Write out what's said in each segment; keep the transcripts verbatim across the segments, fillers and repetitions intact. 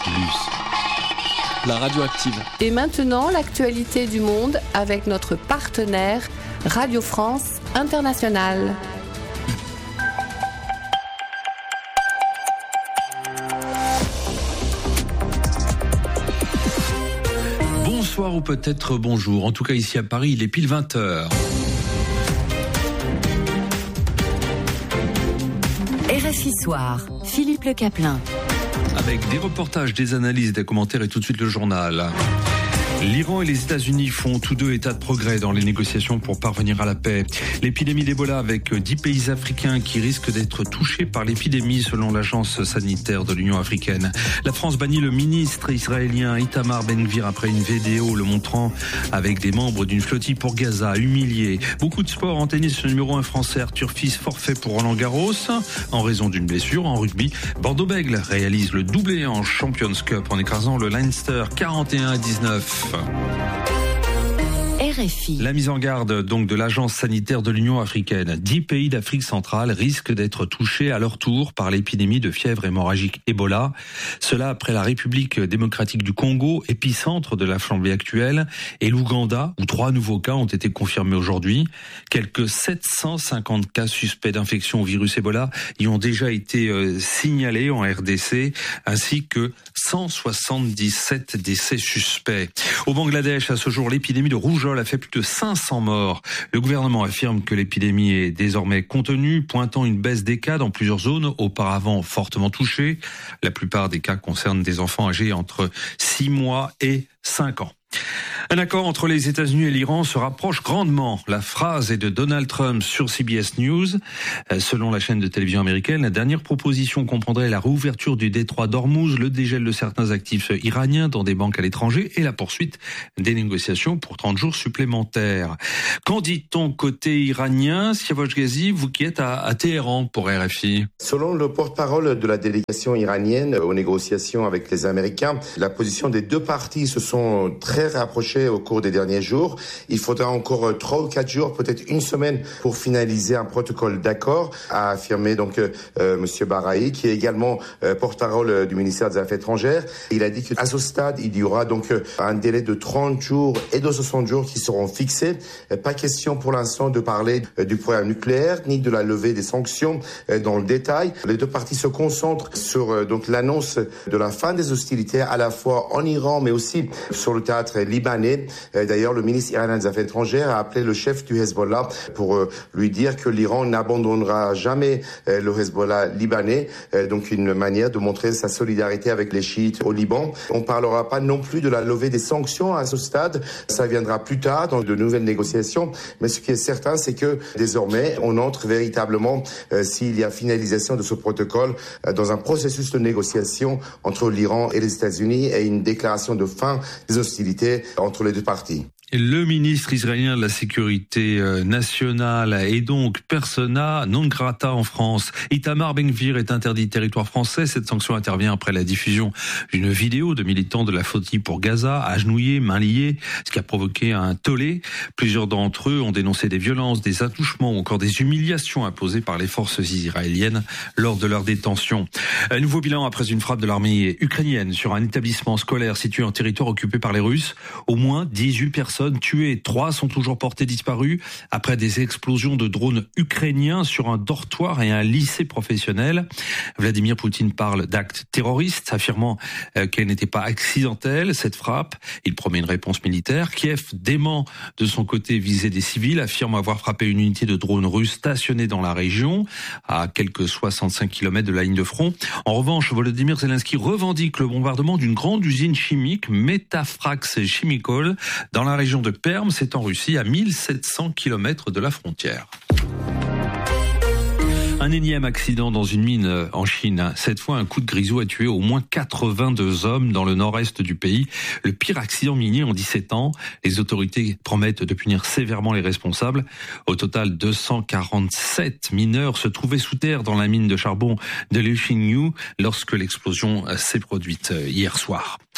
Plus. La radio active. Et maintenant, l'actualité du monde avec notre partenaire Radio France Internationale. Bonsoir ou peut-être bonjour. En tout cas, ici à Paris, il est pile vingt heures. R F I Soir, Philippe Le Caplin. Avec des reportages, des analyses, des commentaires et tout de suite le journal. L'Iran et les États-Unis font tous deux état de progrès dans les négociations pour parvenir à la paix. L'épidémie d'Ebola avec dix pays africains qui risquent d'être touchés par l'épidémie selon l'agence sanitaire de l'Union africaine. La France bannit le ministre israélien Itamar Ben-Gvir après une vidéo le montrant avec des membres d'une flottille pour Gaza, humiliés. Beaucoup de sport en tennis, le numéro un français Arthur Fils forfait pour Roland Garros en raison d'une blessure. En rugby, Bordeaux-Bègles réalise le doublé en Champions Cup en écrasant le Leinster quarante et un à dix-neuf. R F I. La mise en garde donc de l'agence sanitaire de l'Union africaine. Dix pays d'Afrique centrale risquent d'être touchés à leur tour par l'épidémie de fièvre hémorragique Ebola. Cela après la République démocratique du Congo, épicentre de la flambée actuelle, et l'Ouganda, où trois nouveaux cas ont été confirmés aujourd'hui. Quelques sept cent cinquante cas suspects d'infection au virus Ebola y ont déjà été euh, signalés en R D C, ainsi que cent soixante-dix-sept décès suspects. Au Bangladesh, à ce jour, l'épidémie de rougeole a fait plus de cinq cents morts. Le gouvernement affirme que l'épidémie est désormais contenue, pointant une baisse des cas dans plusieurs zones auparavant fortement touchées. La plupart des cas concernent des enfants âgés entre six mois et cinq ans. Un accord entre les États-Unis et l'Iran se rapproche grandement. La phrase est de Donald Trump sur C B S News. Selon la chaîne de télévision américaine, la dernière proposition comprendrait la réouverture du détroit d'Ormuz, le dégel de certains actifs iraniens dans des banques à l'étranger et la poursuite des négociations pour trente jours supplémentaires. Qu'en dit-on côté iranien? Siavash Ghazi, vous qui êtes à, à Téhéran pour R F I. Selon le porte-parole de la délégation iranienne aux négociations avec les Américains, la position des deux parties se sont très rapprochées au cours des derniers jours. Il faudra encore trois ou quatre jours, peut-être une semaine, pour finaliser un protocole d'accord, a affirmé donc euh, Monsieur Barahi, qui est également euh, porte-parole du ministère des Affaires étrangères. Il a dit qu'à ce stade, il y aura donc euh, un délai de trente jours et de soixante jours qui seront fixés. Euh, pas question pour l'instant de parler euh, du programme nucléaire ni de la levée des sanctions euh, dans le détail. Les deux parties se concentrent sur euh, donc l'annonce de la fin des hostilités à la fois en Iran mais aussi sur le théâtre libanais. D'ailleurs, le ministre iranien des Affaires étrangères a appelé le chef du Hezbollah pour euh, lui dire que l'Iran n'abandonnera jamais euh, le Hezbollah libanais. Euh, donc une manière de montrer sa solidarité avec les chiites au Liban. On parlera pas non plus de la levée des sanctions à ce stade. Ça viendra plus tard dans de nouvelles négociations. Mais ce qui est certain, c'est que désormais, on entre véritablement, euh, s'il y a finalisation de ce protocole, euh, dans un processus de négociation entre l'Iran et les États-Unis et une déclaration de fin des hostilités entre les deux parties. Le ministre israélien de la Sécurité nationale est donc persona non grata en France. Itamar Ben-Gvir est interdit de territoire français. Cette sanction intervient après la diffusion d'une vidéo de militants de la flottille pour Gaza, agenouillés, mains liées, ce qui a provoqué un tollé. Plusieurs d'entre eux ont dénoncé des violences, des attouchements ou encore des humiliations imposées par les forces israéliennes lors de leur détention. Un nouveau bilan après une frappe de l'armée ukrainienne sur un établissement scolaire situé en territoire occupé par les Russes. Au moins dix-huit personnes tués, trois sont toujours portés disparus après des explosions de drones ukrainiens sur un dortoir et un lycée professionnel. Vladimir Poutine parle d'actes terroristes, affirmant qu'elle n'était pas accidentelle, cette frappe. Il promet une réponse militaire. Kiev dément de son côté viser des civils, affirme avoir frappé une unité de drones russes stationnée dans la région, à quelques soixante-cinq kilomètres de la ligne de front. En revanche, Volodymyr Zelensky revendique le bombardement d'une grande usine chimique, Metafrax Chemical, dans la région de Perm, c'est en Russie, à mille sept cents kilomètres de la frontière. Un énième accident dans une mine en Chine. Cette fois, un coup de grisou a tué au moins quatre-vingt-deux hommes dans le nord-est du pays. Le pire accident minier en dix-sept ans. Les autorités promettent de punir sévèrement les responsables. Au total, deux cent quarante-sept mineurs se trouvaient sous terre dans la mine de charbon de Liuxinyu lorsque l'explosion s'est produite hier soir.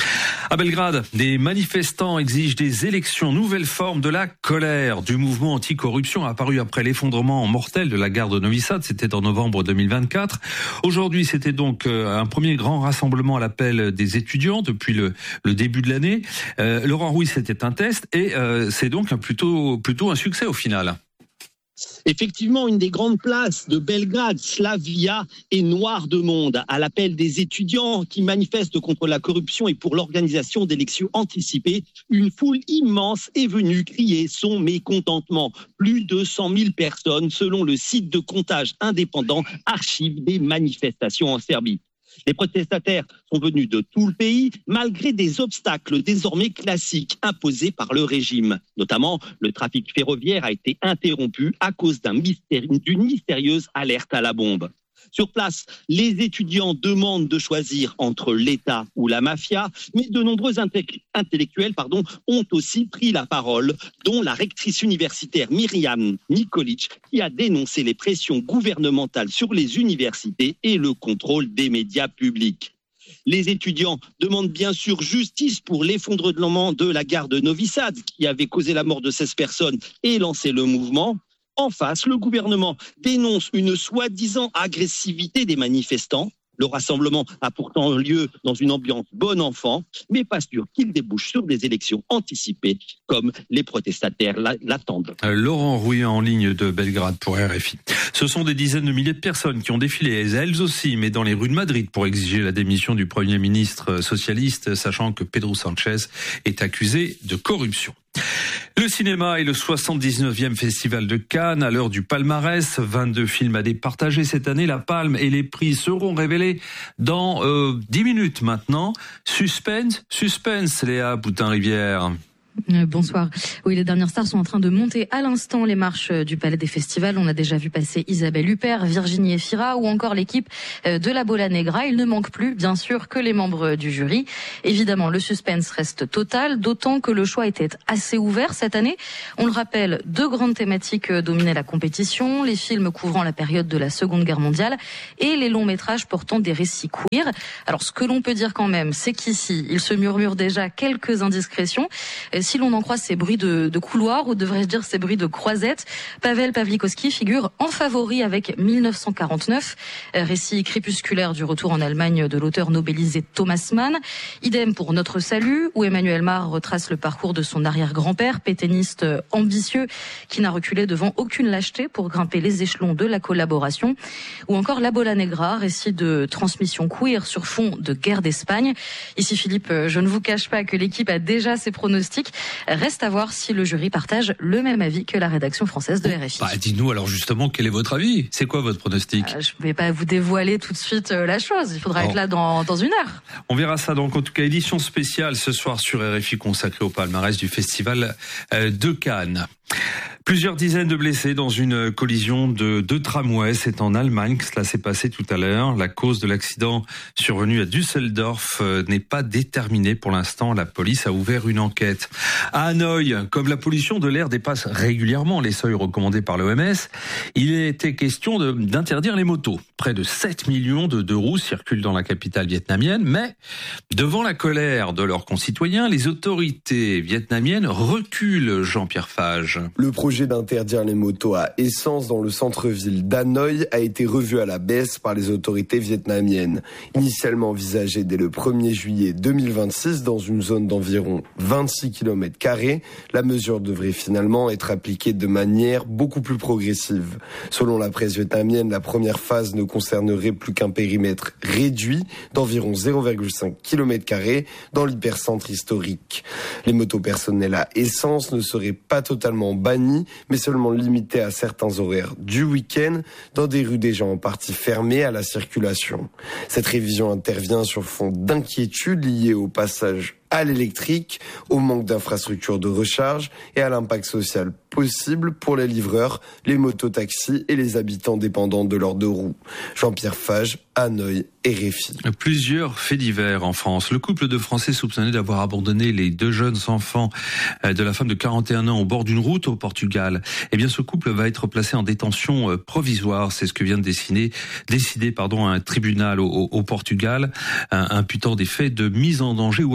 À Belgrade, des manifestants exigent des élections, nouvelle forme de la colère du mouvement anticorruption apparu après l'effondrement mortel de la gare de Novi Sad, c'était en novembre deux mille vingt-quatre. Aujourd'hui, c'était donc un premier grand rassemblement à l'appel des étudiants depuis le, le début de l'année. Euh, Laurent Rouy, c'était un test et euh, c'est donc un plutôt, plutôt un succès au final. Effectivement, une des grandes places de Belgrade, Slavia, est noire de monde. À l'appel des étudiants qui manifestent contre la corruption et pour l'organisation d'élections anticipées, une foule immense est venue crier son mécontentement. Plus de cent mille personnes, selon le site de comptage indépendant Archives des manifestations en Serbie. Les protestataires sont venus de tout le pays, malgré des obstacles désormais classiques imposés par le régime. Notamment, le trafic ferroviaire a été interrompu à cause d'un mystère, d'une mystérieuse alerte à la bombe. Sur place, les étudiants demandent de choisir entre l'État ou la mafia, mais de nombreux intellectuels pardon, ont aussi pris la parole, dont la rectrice universitaire Myriam Nikolic, qui a dénoncé les pressions gouvernementales sur les universités et le contrôle des médias publics. Les étudiants demandent bien sûr justice pour l'effondrement de la gare de Novi Sad, qui avait causé la mort de seize personnes et lancé le mouvement. En face, le gouvernement dénonce une soi-disant agressivité des manifestants. Le rassemblement a pourtant lieu dans une ambiance bon enfant, mais pas sûr qu'il débouche sur des élections anticipées, comme les protestataires l'attendent. Laurent Rouy en ligne de Belgrade pour R F I. Ce sont des dizaines de milliers de personnes qui ont défilé, elles aussi, mais dans les rues de Madrid pour exiger la démission du Premier ministre socialiste, sachant que Pedro Sanchez est accusé de corruption. Le cinéma est le soixante-dix-neuvième festival de Cannes à l'heure du palmarès. vingt-deux films à départager cette année. La palme et les prix seront révélés dans euh, dix minutes maintenant. Suspense, suspense, Léa Boutin-Rivière. Bonsoir. Oui, les dernières stars sont en train de monter à l'instant les marches du Palais des Festivals. On a déjà vu passer Isabelle Huppert, Virginie Efira ou encore l'équipe de la Bola Negra. Il ne manque plus, bien sûr, que les membres du jury. Évidemment, le suspense reste total, d'autant que le choix était assez ouvert cette année. On le rappelle, deux grandes thématiques dominaient la compétition, les films couvrant la période de la Seconde Guerre mondiale et les longs métrages portant des récits queer. Alors, ce que l'on peut dire quand même, c'est qu'ici, il se murmure déjà quelques indiscrétions. Si l'on en croit ces bruits de, de couloir, ou devrais-je dire ces bruits de croisette, Pavel Pawlikowski figure en favori avec mille neuf cent quarante-neuf, récit crépusculaire du retour en Allemagne de l'auteur nobelisé Thomas Mann. Idem pour Notre Salut, où Emmanuel Mar retrace le parcours de son arrière-grand-père, pétainiste ambitieux, qui n'a reculé devant aucune lâcheté pour grimper les échelons de la collaboration. Ou encore La Bola Negra, récit de transmission queer sur fond de guerre d'Espagne. Ici Philippe, je ne vous cache pas que l'équipe a déjà ses pronostics. Reste à voir si le jury partage le même avis que la rédaction française de R F I. Bah, dites-nous alors justement quel est votre avis. C'est quoi votre pronostic? euh, Je ne vais pas vous dévoiler tout de suite euh, la chose. Il faudra bon. être là dans, dans une heure. On verra ça donc. En tout cas, édition spéciale ce soir sur R F I consacrée au palmarès du festival euh, de Cannes. Plusieurs dizaines de blessés dans une collision de deux tramways. C'est en Allemagne que cela s'est passé tout à l'heure. La cause de l'accident survenu à Düsseldorf n'est pas déterminée pour l'instant. La police a ouvert une enquête. À Hanoï, comme la pollution de l'air dépasse régulièrement les seuils recommandés par l'O M S, il était question de, d'interdire les motos. Près de sept millions de deux roues circulent dans la capitale vietnamienne, mais devant la colère de leurs concitoyens, les autorités vietnamiennes reculent, Jean-Pierre Fage. Le projet d'interdire les motos à essence dans le centre-ville d'Hanoï a été revu à la baisse par les autorités vietnamiennes. Initialement envisagé dès le premier juillet deux mille vingt-six dans une zone d'environ vingt-six kilomètres carrés, la mesure devrait finalement être appliquée de manière beaucoup plus progressive. Selon la presse vietnamienne, la première phase ne concernerait plus qu'un périmètre réduit d'environ zéro virgule cinq kilomètres carrés dans l'hypercentre historique. Les motos personnelles à essence ne seraient pas totalement bannies, mais seulement limitées à certains horaires du week-end dans des rues déjà en partie fermées à la circulation. Cette révision intervient sur fond d'inquiétudes liées au passage à l'électrique, au manque d'infrastructures de recharge et à l'impact social possible pour les livreurs, les mototaxis et les habitants dépendants de leurs deux roues. Jean-Pierre Fage, Hanoï et R F I. Plusieurs faits divers en France. Le couple de Français soupçonné d'avoir abandonné les deux jeunes enfants de la femme de quarante et un ans au bord d'une route au Portugal. Eh bien, ce couple va être placé en détention provisoire. C'est ce que vient de décider, décider pardon, un tribunal au, au Portugal, imputant des faits de mise en danger ou abandon.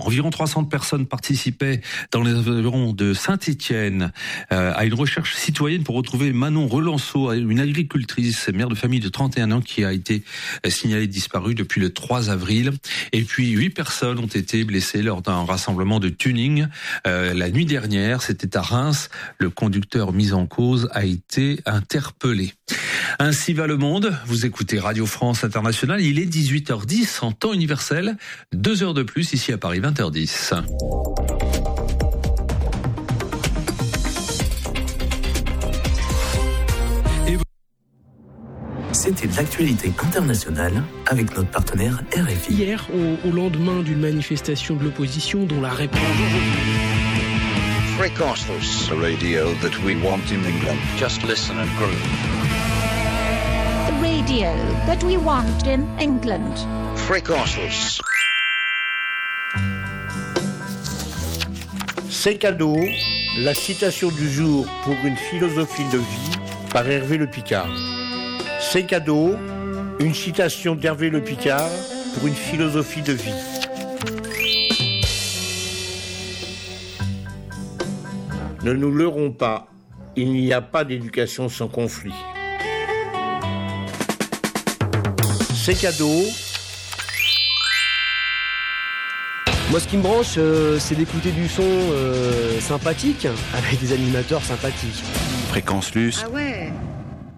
Environ trois cents personnes participaient dans les environs de Saint-Étienne euh, à une recherche citoyenne pour retrouver Manon Relanceau, une agricultrice, mère de famille de trente et un ans qui a été signalée disparue depuis le trois avril. Et puis huit personnes ont été blessées lors d'un rassemblement de tuning euh, la nuit dernière. C'était à Reims. Le conducteur mis en cause a été interpellé. Ainsi va le monde. Vous écoutez Radio France Internationale. Il est dix-huit heures dix en temps universel. Deux heures de plus ici à Paris, vingt heures dix. C'était l'actualité internationale avec notre partenaire R F I. Hier, au, au lendemain d'une manifestation de l'opposition dont la réponse... Fréquences, the radio that we want in England. Just listen and groove. The radio that we want in England. Fréquences. C'est cadeau, la citation du jour pour une philosophie de vie par Hervé Le Picard. C'est cadeau, une citation d'Hervé Le Picard pour une philosophie de vie. Ne nous leurrons pas, il n'y a pas d'éducation sans conflit. C'est cadeau. Moi, ce qui me branche, euh, c'est d'écouter du son euh, sympathique avec des animateurs sympathiques. Fréquence Luce, ah ouais.